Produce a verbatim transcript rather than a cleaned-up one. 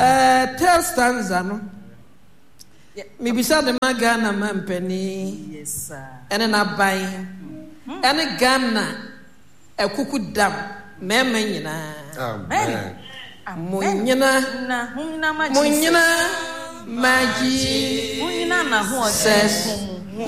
Eh, third stanza no. Mibisa de magana mampeni. Yes sir. Ene na ban. Ene Ghana ekuku dam mema nyina. Amen. Munyina Na hunna ma munyina maji munyina na ho ses